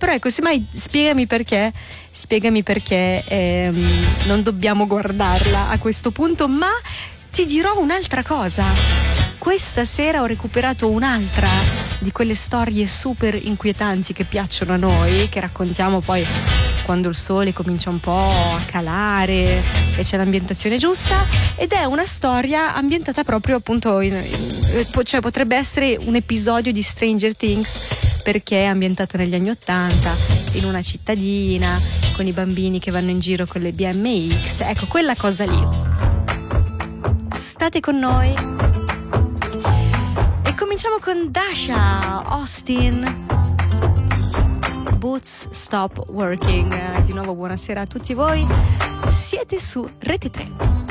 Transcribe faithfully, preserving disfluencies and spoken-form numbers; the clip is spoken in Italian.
Però ecco, semmai spiegami perché, spiegami perché ehm, non dobbiamo guardarla a questo punto, ma ti dirò un'altra cosa. Questa sera ho recuperato un'altra di quelle storie super inquietanti che piacciono a noi, che raccontiamo poi quando il sole comincia un po' a calare e c'è l'ambientazione giusta, ed è una storia ambientata proprio appunto in, in, cioè potrebbe essere un episodio di Stranger Things, perché è ambientata negli anni Ottanta in una cittadina con i bambini che vanno in giro con le B M X, ecco quella cosa lì. State con noi e cominciamo con Dasha Austin, Boots Stop Working. Di nuovo buonasera a tutti voi, siete su Rete tre.